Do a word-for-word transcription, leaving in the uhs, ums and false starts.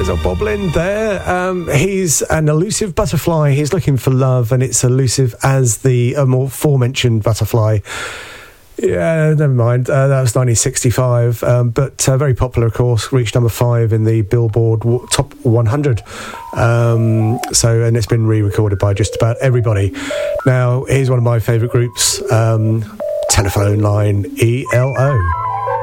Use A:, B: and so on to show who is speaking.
A: There's old Bob Lind there. Um, he's an elusive butterfly. He's looking for love, and it's elusive as the um, aforementioned butterfly. Yeah, never mind. Uh, that was nineteen sixty-five, um, but uh, very popular, of course. Reached number five in the Billboard w- Top one hundred. Um, so, and it's been re-recorded by just about everybody. Now, here's one of my favourite groups, um, Telephone Line E L O.